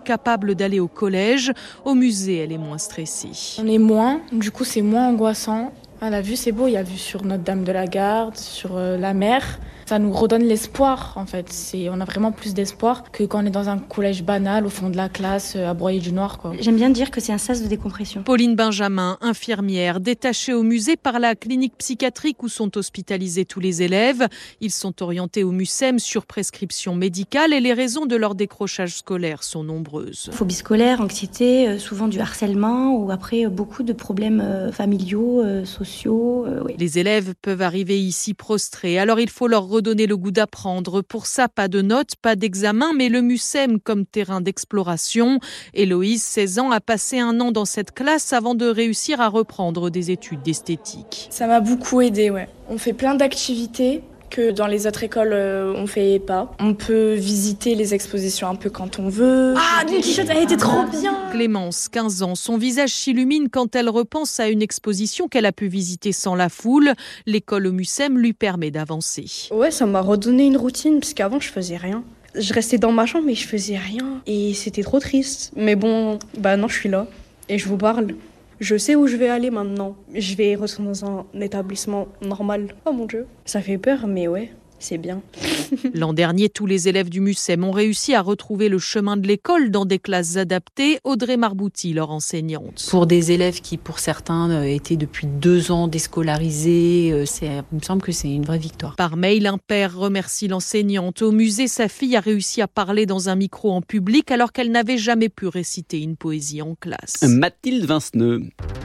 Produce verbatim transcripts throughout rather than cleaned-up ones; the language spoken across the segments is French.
incapable d'aller au collège. Au musée, elle est moins stressée. On est moins, du coup c'est moins angoissant. À la vue c'est beau, il y a vue sur Notre-Dame de la Garde, sur euh, la mer. Ça nous redonne l'espoir en fait. C'est, on a vraiment plus d'espoir que quand on est dans un collège banal au fond de la classe à broyer du noir, quoi. J'aime bien dire que c'est un sas de décompression. Pauline Benjamin, infirmière, détachée au musée par la clinique psychiatrique où sont hospitalisés tous les élèves. Ils sont orientés au MUSEM sur prescription médicale et les raisons de leur décrochage scolaire sont nombreuses. Phobie scolaire, anxiété, souvent du harcèlement ou après beaucoup de problèmes familiaux, sociaux. Euh, oui. Les élèves peuvent arriver ici prostrés, alors il faut leur redonner le goût d'apprendre. Pour ça, pas de notes, pas d'examen, mais le MUSEM comme terrain d'exploration. Héloïse, seize ans, a passé un an dans cette classe avant de réussir à reprendre des études d'esthétique. Ça m'a beaucoup aidée, ouais. On fait plein d'activités que dans les autres écoles, euh, on fait pas. On peut visiter les expositions un peu quand on veut. Ah, Don Quichotte, elle était trop bien. Clémence, quinze ans, son visage s'illumine quand elle repense à une exposition qu'elle a pu visiter sans la foule. L'école au MUSEM lui permet d'avancer. Ouais, ça m'a redonné une routine, parce qu'avant, je faisais rien. Je restais dans ma chambre, mais je faisais rien. Et c'était trop triste. Mais bon, bah non, je suis là. Et je vous parle. Je sais où je vais aller maintenant. Je vais retourner dans un établissement normal. Oh mon Dieu, ça fait peur, mais ouais, c'est bien. L'an dernier, tous les élèves du MUSEM ont réussi à retrouver le chemin de l'école dans des classes adaptées. Audrey Marbouti, leur enseignante. Pour des élèves qui, pour certains, étaient depuis deux ans déscolarisés, c'est, il me semble que c'est une vraie victoire. Par mail, un père remercie l'enseignante. Au musée, sa fille a réussi à parler dans un micro en public alors qu'elle n'avait jamais pu réciter une poésie en classe. Mathilde Vinceneux.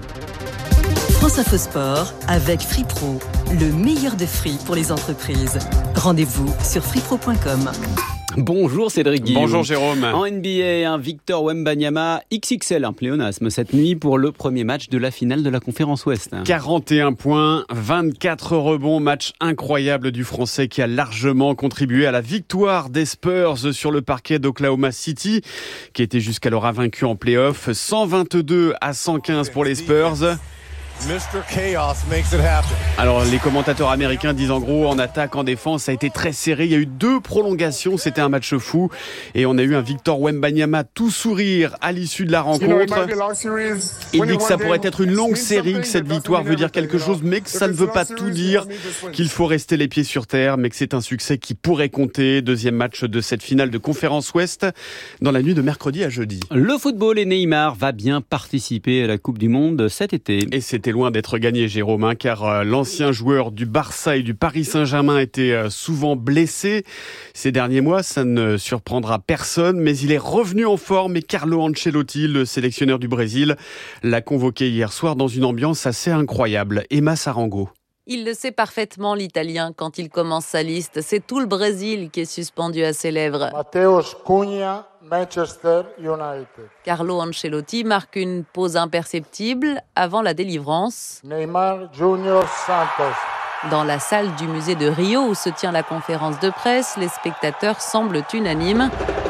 France Info Sport avec Free Pro, le meilleur de free pour les entreprises. Rendez-vous sur free pro point com. Bonjour Cédric Guillaume. Bonjour Jérôme. En N B A, un Victor Wembanyama X X L, un pléonasme cette nuit pour le premier match de la finale de la conférence Ouest. quarante et un points, vingt-quatre rebonds, match incroyable du Français qui a largement contribué à la victoire des Spurs sur le parquet d'Oklahoma City, qui était jusqu'alors invaincu en play-off. cent vingt-deux à cent quinze pour les Spurs. mister Chaos makes it happen. Alors les commentateurs américains disent en gros en attaque, en défense, ça a été très serré. Il y a eu deux prolongations, c'était un match fou. Et on a eu un Victor Wembanyama tout sourire à l'issue de la rencontre. Il dit que ça pourrait être une longue série, que cette victoire veut dire quelque chose, mais que ça ne veut pas tout dire, qu'il faut rester les pieds sur terre, mais que c'est un succès qui pourrait compter. Deuxième match de cette finale de conférence Ouest dans la nuit de mercredi à jeudi. Le football et Neymar va bien participer à la Coupe du Monde cet été. Et c'était loin d'être gagné, Jérôme, hein, car euh, l'ancien joueur du Barça et du Paris Saint-Germain était euh, souvent blessé ces derniers mois. Ça ne surprendra personne, mais il est revenu en forme et Carlo Ancelotti, le sélectionneur du Brésil, l'a convoqué hier soir dans une ambiance assez incroyable. Emma Sarango. Il le sait parfaitement, l'Italien, quand il commence sa liste. C'est tout le Brésil qui est suspendu à ses lèvres. Mateus Cunha, Manchester United. Carlo Ancelotti marque une pause imperceptible avant la délivrance. Neymar Junior Santos. Dans la salle du musée de Rio où se tient la conférence de presse, les spectateurs semblent unanimes.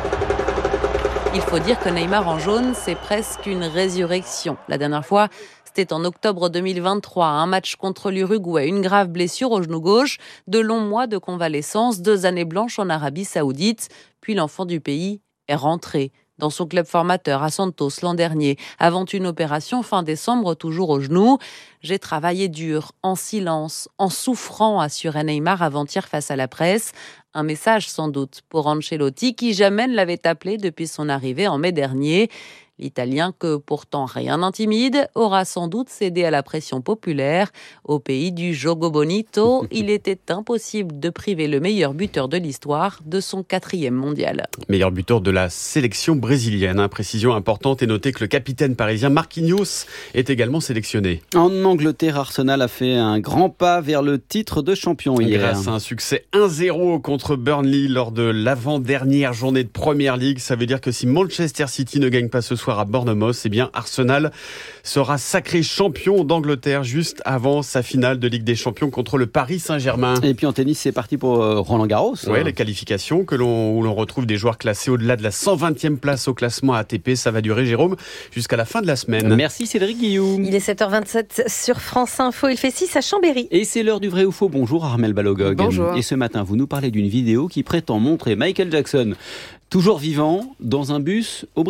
Il faut dire que Neymar en jaune, c'est presque une résurrection. La dernière fois, c'était en octobre deux mille vingt-trois, un match contre l'Uruguay, une grave blessure au genou gauche, de longs mois de convalescence, deux années blanches en Arabie Saoudite, puis l'enfant du pays est rentré dans son club formateur à Santos l'an dernier, avant une opération fin décembre, toujours au genou. J'ai travaillé dur, en silence, en souffrant, assurait Neymar avant-hier face à la presse. Un message sans doute pour Ancelotti, qui jamais ne l'avait appelé depuis son arrivée en mai dernier. L'Italien, que pourtant rien n'intimide, aura sans doute cédé à la pression populaire. Au pays du Jogo Bonito, il était impossible de priver le meilleur buteur de l'histoire de son quatrième mondial. Meilleur buteur de la sélection brésilienne. Hein. Précision importante et notez que le capitaine parisien Marquinhos est également sélectionné. En Angleterre, Arsenal a fait un grand pas vers le titre de champion hier. Grâce à un succès un zéro contre Burnley lors de l'avant-dernière journée de Premier League. Ça veut dire que si Manchester City ne gagne pas ce soir à Bournemouth, eh bien Arsenal sera sacré champion d'Angleterre juste avant sa finale de Ligue des Champions contre le Paris Saint-Germain. Et puis en tennis, c'est parti pour euh, Roland Garros. Oui, les qualifications que l'on, où l'on retrouve des joueurs classés au-delà de la cent vingtième place au classement A T P. Ça va durer, Jérôme, jusqu'à la fin de la semaine. Merci Cédric Guillaume. Il est sept heures vingt-sept sur France Info. Il fait six à Chambéry. Et c'est l'heure du vrai ou faux. Bonjour Armel Balogog. Bonjour. Et ce matin, vous nous parlez d'une vidéo qui prétend montrer Michael Jackson toujours vivant dans un bus au Brésil.